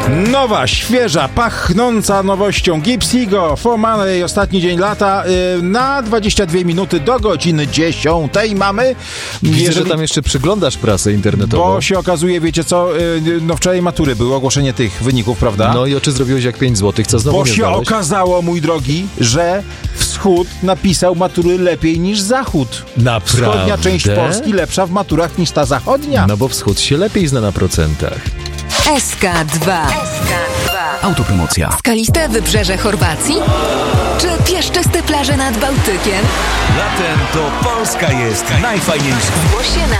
Nowa, świeża, pachnąca nowością Gipsigo, For Money, ostatni dzień lata, na 22 minuty do godziny 10 mamy. Widzę, że tam jeszcze przeglądasz prasę internetową. Bo się okazuje, wiecie co, no wczoraj matury były, ogłoszenie tych wyników, prawda? No i oczy zrobiłeś jak 5 złotych, co znowu Bo nie się zdałeś? okazało, mój drogi, że wschód napisał matury lepiej niż zachód. Naprawdę? Wschodnia część Polski lepsza w maturach niż ta zachodnia. No bo wschód się lepiej zna na procentach. SK2. Autopromocja. Skaliste wybrzeże Chorwacji? Czy piaszczyste plaże nad Bałtykiem? Latem to Polska jest najfajniejsza. Zgłoś się na